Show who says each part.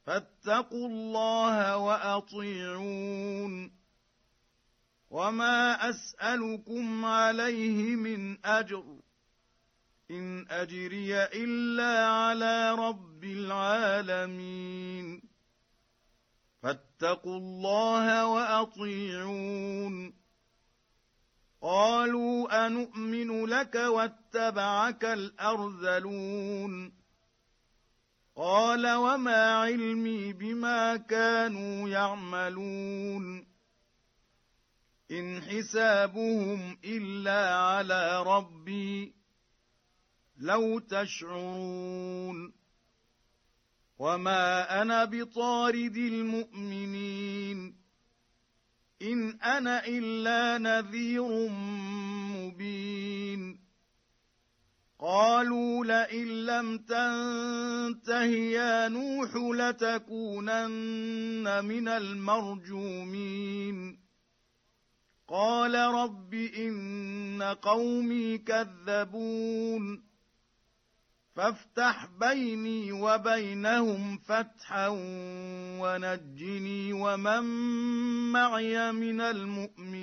Speaker 1: فاتقوا الله وأطيعون. وما أسألكم عليه من أجر، إن أجري إلا على رب العالمين. فاتقوا الله وأطيعون. قالوا أنؤمن لك واتبعك الأرذلون. قال وما علمي بما كانوا يعملون، إن حسابهم إلا على ربي لو تشعرون. وما أنا بطارد المؤمنين، إن أنا إلا نذير مبين. قالوا لئن لم تنته يا نوح لتكونن من المرجومين. قال رب إن قومي كذبون، فافتح بيني وبينهم فتحا ونجني ومن معي من المؤمنين.